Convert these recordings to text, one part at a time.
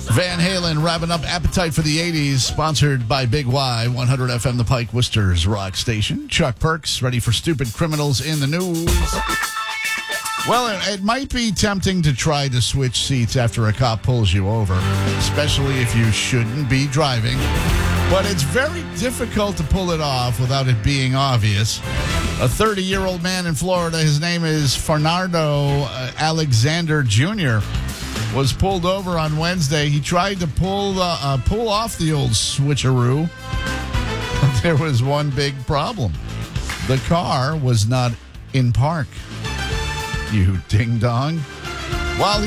Van Halen wrapping up Appetite for the 80s, sponsored by Big Y, 100 FM The Pike, Worcester's rock station. Chuck Perks, ready for stupid criminals in the news. Well, it might be tempting to try to switch seats after a cop pulls you over, especially if you shouldn't be driving. But it's very difficult to pull it off without it being obvious. A 30-year-old man in Florida, his name is Fernando Alexander Jr., was pulled over on Wednesday. He tried to pull off the old switcheroo. But there was one big problem. The car was not in park. You ding-dong. While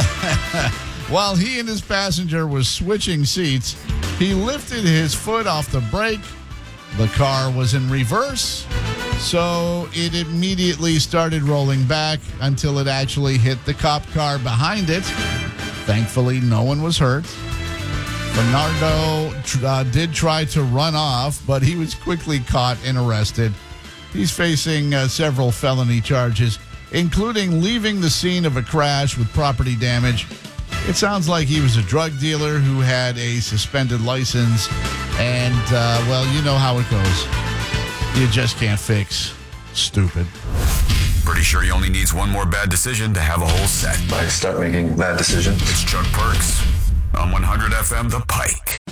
he and his passenger was switching seats, he lifted his foot off the brake. The car was in reverse, so it immediately started rolling back until it actually hit the cop car behind it. Thankfully, no one was hurt. Bernardo did try to run off, but he was quickly caught and arrested. He's facing several felony charges, including leaving the scene of a crash with property damage. It sounds like he was a drug dealer who had a suspended license, and, well, you know how it goes. You just can't fix stupid. Pretty sure he only needs one more bad decision to have a whole set. I start making bad decisions. It's Chuck Perks on 100 FM The Pike.